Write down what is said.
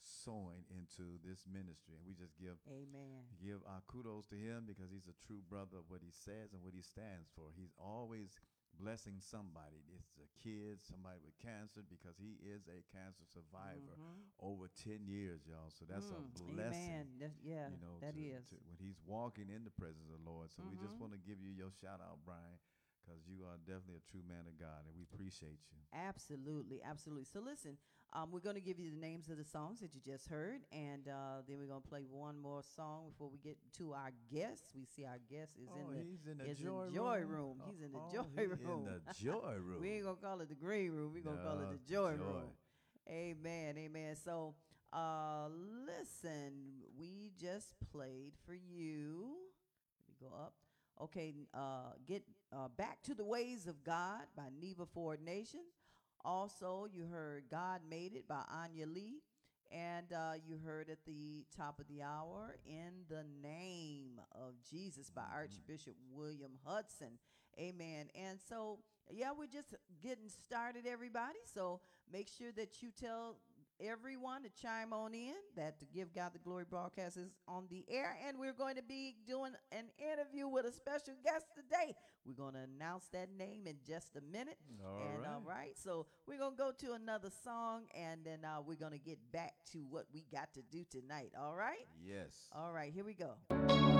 sowing into this ministry. And we just Amen. give our kudos to him because he's a true brother of what he says and what he stands for. He's always blessing somebody. It's a kid, somebody with cancer, because he is a cancer survivor over 10 years, y'all. So that's a blessing. Amen. Yeah, You know, that is. when he's walking in the presence of the Lord. So we just Mm-hmm. want to give you your shout out, Brian, because you are definitely a true man of God, and we appreciate you. Absolutely, absolutely. So listen, we're going to give you the names of the songs that you just heard, and then we're going to play one more song before we get to our guest. We see our guest is Oh, he's in the is joy in joy room. room. He's in the Oh, joy he room. in the joy room. We ain't gonna call it the gray room. We're gonna call it No, the joy joy. room. Amen, amen. So, listen, we just played for you. Let me go up. Okay, get Back to the Ways of God by Neva Ford Nation. Also, you heard God Made It by Anya Lee. And you heard at the top of the hour, In the Name of Jesus by Archbishop William Hudson. Amen. And so, yeah, we're just getting started, everybody. So make sure that you tell everyone to chime on in that the Give God the Glory broadcast is on the air. And we're going to be doing an interview with a special guest today. We're going to announce that name in just a minute. All right. So we're going to go to another song, and then we're going to get back to what we got to do tonight. All right? Yes. All right. Here we go.